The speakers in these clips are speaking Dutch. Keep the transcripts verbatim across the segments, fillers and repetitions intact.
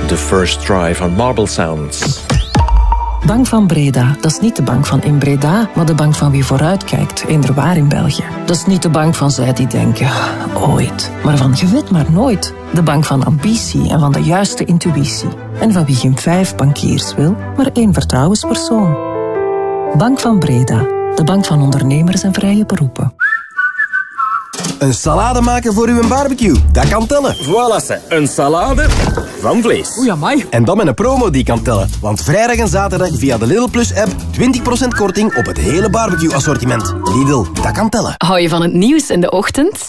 The First Try van Marble Sounds. Bank van Breda, dat is niet de bank van in Breda, maar de bank van wie vooruitkijkt, inderwaar in België. Dat is niet de bank van zij die denken, ooit, maar van je weet maar nooit. De bank van ambitie en van de juiste intuïtie. En van wie geen vijf bankiers wil, maar één vertrouwenspersoon. Bank van Breda, de bank van ondernemers en vrije beroepen. Een salade maken voor uw barbecue, dat kan tellen. Voilà, ze. Een salade van vlees. Oei, amai. En dan met een promo die kan tellen. Want vrijdag en zaterdag via de Lidl Plus app twintig procent korting op het hele barbecue assortiment. Lidl, dat kan tellen. Hou je van het nieuws in de ochtend?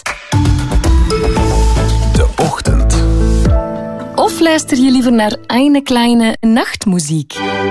De Ochtend. Of luister je liever naar eine kleine nachtmuziek?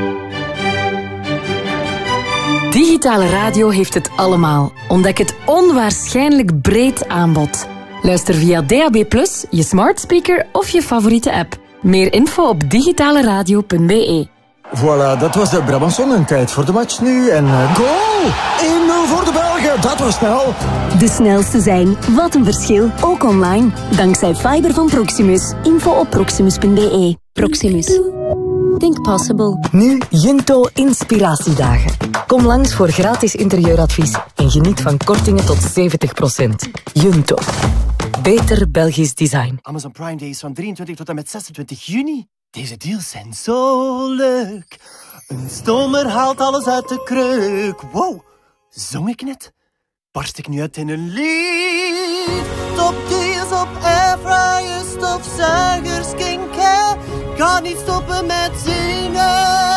Digitale radio heeft het allemaal. Ontdek het onwaarschijnlijk breed aanbod. Luister via D A B plus, je smart speaker of je favoriete app. Meer info op digitaleradio punt b e. Voilà, dat was de Brabanson. En tijd voor de match nu. En uh, goal! één nul voor de Belgen. Dat was snel. De snelste zijn. Wat een verschil. Ook online. Dankzij fiber van Proximus. Info op proximus punt b e. Proximus. Think possible. Nu Junto Inspiratiedagen. Kom langs voor gratis interieuradvies en geniet van kortingen tot zeventig procent. Junto. Beter Belgisch design. Amazon Prime Days van drieëntwintig tot en met zesentwintig juni. Deze deals zijn zo leuk. Een stomer haalt alles uit de kreuk. Wow, zong ik net? Barst ik nu uit in een lied? Top deals op airfryers, stofzuigers, skincare. Ga niet stoppen met zingen.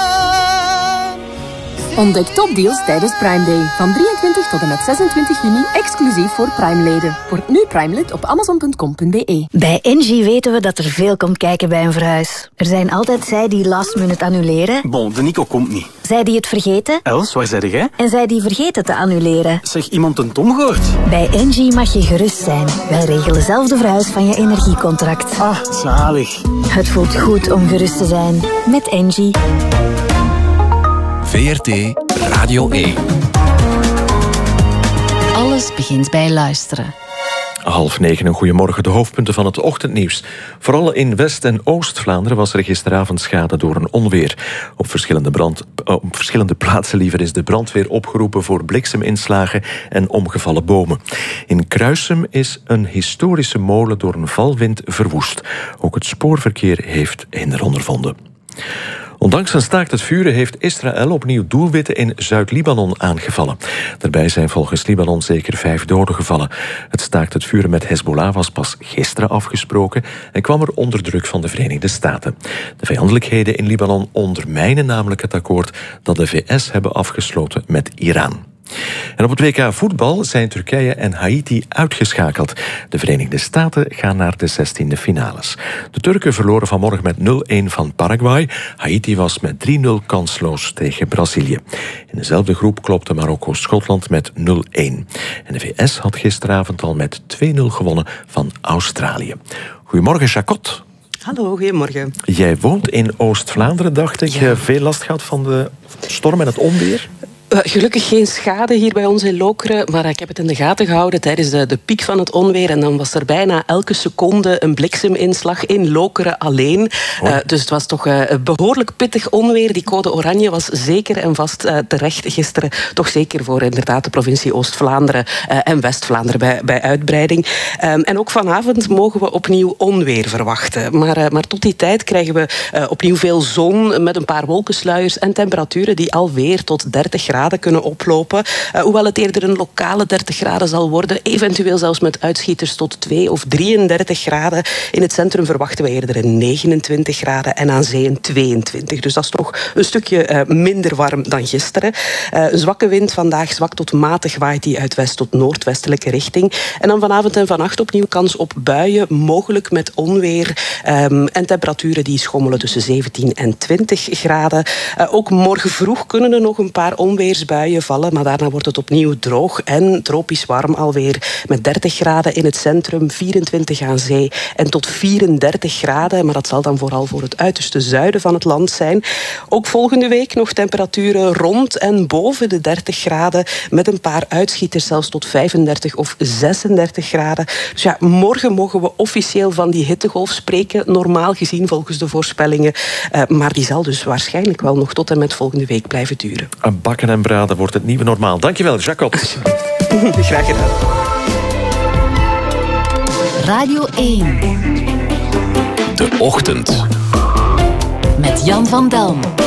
Ontdek topdeals tijdens Prime Day. Van drieëntwintig tot en met zesentwintig juni, exclusief voor Prime-leden. Word nu Prime-lid op amazon punt com punt b e. Bij Engie weten we dat er veel komt kijken bij een verhuis. Er zijn altijd zij die last minute annuleren. Bon, de Nico komt niet. Zij die het vergeten. Els, waar zei jij? En zij die vergeten te annuleren. Zeg, iemand een Tom gehoord? Bij Engie mag je gerust zijn. Wij regelen zelf de verhuis van je energiecontract. Ah, zalig. Het voelt goed om gerust te zijn. Met Engie. V R T Radio één. Alles begint bij luisteren. Half negen, een goedemorgen. De hoofdpunten van het ochtendnieuws. Vooral in West- en Oost-Vlaanderen was er gisteravond schade door een onweer. Op verschillende, brand, op verschillende plaatsen liever is de brandweer opgeroepen voor blikseminslagen en omgevallen bomen. In Kruisum is een historische molen door een valwind verwoest. Ook het spoorverkeer heeft hinder ondervonden. Ondanks een staakt het vuren heeft Israël opnieuw doelwitten in Zuid-Libanon aangevallen. Daarbij zijn volgens Libanon zeker vijf doden gevallen. Het staakt het vuren met Hezbollah was pas gisteren afgesproken en kwam er onder druk van de Verenigde Staten. De vijandelijkheden in Libanon ondermijnen namelijk het akkoord dat de V S hebben afgesloten met Iran. En op het W K voetbal zijn Turkije en Haiti uitgeschakeld. De Verenigde Staten gaan naar de zestiende finales. De Turken verloren vanmorgen met nul-een van Paraguay. Haiti was met drie nul kansloos tegen Brazilië. In dezelfde groep klopte Marokko Schotland met nul-een. En de V S had gisteravond al met twee nul gewonnen van Australië. Goedemorgen, Jacot. Hallo, goedemorgen. Jij woont in Oost-Vlaanderen, dacht ik. Ja. Veel last gehad van de storm en het onweer? Uh, gelukkig geen schade hier bij ons in Lokeren, maar ik heb het in de gaten gehouden tijdens de, de piek van het onweer. En dan was er bijna elke seconde een blikseminslag in Lokeren alleen. Uh, dus het was toch uh, behoorlijk pittig onweer. Die code oranje was zeker en vast uh, terecht gisteren. Toch zeker voor inderdaad de provincie Oost-Vlaanderen uh, en West-Vlaanderen bij, bij uitbreiding. Um, en ook vanavond mogen we opnieuw onweer verwachten. Maar, uh, maar tot die tijd krijgen we uh, opnieuw veel zon met een paar wolkensluiers en temperaturen die alweer tot dertig graden kunnen oplopen. Uh, hoewel het eerder een lokale dertig graden zal worden. Eventueel zelfs met uitschieters tot twee of drieëndertig graden. In het centrum verwachten we eerder een negenentwintig graden en aan zee een tweeëntwintig. Dus dat is toch een stukje uh, minder warm dan gisteren. Uh, een zwakke wind vandaag, zwak tot matig, waait die uit west tot noordwestelijke richting. En dan vanavond en vannacht opnieuw kans op buien, mogelijk met onweer. Um, en temperaturen die schommelen tussen zeventien en twintig graden. Uh, ook morgen vroeg kunnen er nog een paar onweer onweersbuien vallen, maar daarna wordt het opnieuw droog en tropisch warm alweer. Met dertig graden in het centrum, vierentwintig aan zee en tot vierendertig graden. Maar dat zal dan vooral voor het uiterste zuiden van het land zijn. Ook volgende week nog temperaturen rond en boven de dertig graden. Met een paar uitschieters zelfs tot vijfendertig of zesendertig graden. Dus ja, morgen mogen we officieel van die hittegolf spreken. Normaal gezien volgens de voorspellingen. Uh, maar die zal dus waarschijnlijk wel nog tot en met volgende week blijven duren. Bakken en braden wordt het nieuwe normaal. Dankjewel, Jacob. Graag gedaan. Radio één. De Ochtend. Met Jan van Delm.